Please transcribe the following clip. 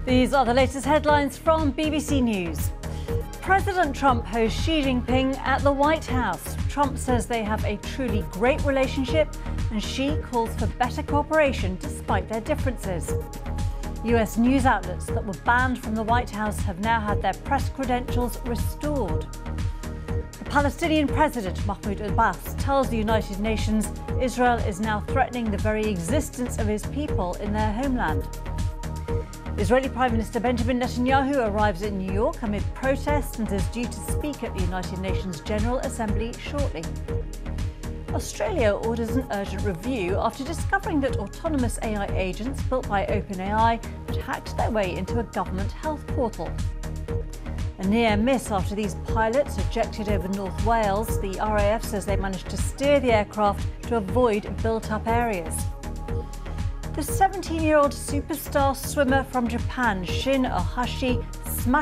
These are the latest headlines from BBC News. President Trump hosts Xi Jinping at the White House. Trump says they have a truly great relationship and Xi calls for better cooperation despite their differences. US news outlets that were banned from the White House have now had their press credentials restored. The Palestinian president, Mahmoud Abbas, tells the United Nations Israel is now threatening the very existence of his people in their homeland. Israeli Prime Minister Benjamin Netanyahu arrives in New York amid protests and is due to speak at the United Nations General Assembly shortly. Australia orders an urgent review after discovering that autonomous AI agents built by OpenAI had hacked their way into a government health portal. A near miss after these pilots ejected over North Wales. The RAF says they managed to steer the aircraft to avoid built-up areas. The 17-year-old superstar swimmer from Japan, Shin Ohashi, smashed